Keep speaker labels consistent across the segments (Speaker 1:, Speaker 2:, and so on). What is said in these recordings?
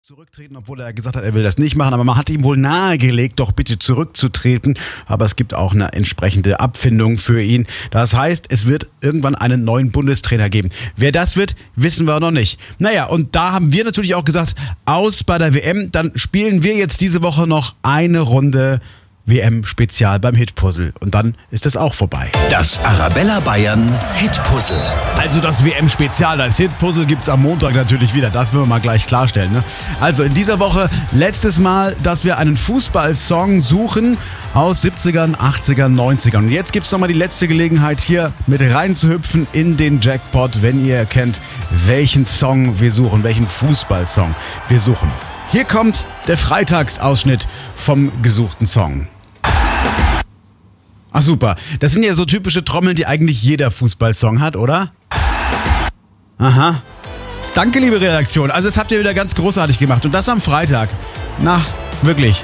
Speaker 1: zurücktreten, obwohl er gesagt hat, er will das nicht machen, aber man hat ihm wohl nahegelegt, doch bitte zurückzutreten, aber es gibt auch eine entsprechende Abfindung für ihn. Das heißt, es wird irgendwann einen neuen Bundestrainer geben. Wer das wird, wissen wir noch nicht. Naja, und da haben wir natürlich auch gesagt, aus bei der WM, dann spielen wir jetzt diese Woche noch eine Runde WM-Spezial beim Hitpuzzle. Und dann ist es auch vorbei.
Speaker 2: Das Arabella Bayern Hitpuzzle.
Speaker 1: Also das WM-Spezial, das Hitpuzzle gibt's am Montag natürlich wieder. Das wollen wir mal gleich klarstellen. Ne? Also in dieser Woche letztes Mal, dass wir einen Fußballsong suchen aus 70ern, 80ern, 90ern. Und jetzt gibt's nochmal die letzte Gelegenheit, hier mit reinzuhüpfen in den Jackpot, wenn ihr erkennt, welchen Song wir suchen, welchen Fußballsong wir suchen. Hier kommt der Freitagsausschnitt vom gesuchten Song. Ach super, das sind ja so typische Trommeln, die eigentlich jeder Fußballsong hat, oder? Aha. Danke, liebe Redaktion. Also das habt ihr wieder ganz großartig gemacht. Und das am Freitag. Na, wirklich.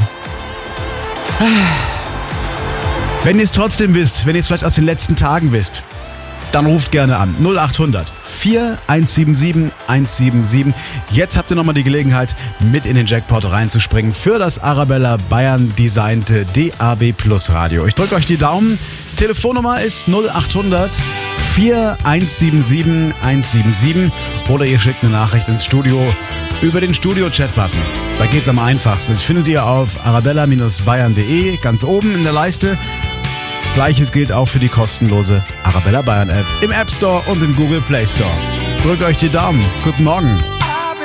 Speaker 1: Wenn ihr es trotzdem wisst, wenn ihr es vielleicht aus den letzten Tagen wisst, dann ruft gerne an. 0800 4177 177. Jetzt habt ihr nochmal die Gelegenheit, mit in den Jackpot reinzuspringen für das Arabella Bayern designte DAB Plus Radio. Ich drücke euch die Daumen. Telefonnummer ist 0800 4177 177 oder ihr schickt eine Nachricht ins Studio über den Studio-Chat-Button. Da geht's am einfachsten. Das findet ihr auf arabella-bayern.de ganz oben in der Leiste. Gleiches gilt auch für die kostenlose Arabella Bayern App im App Store und im Google Play Store. Drückt euch die Daumen. Guten Morgen.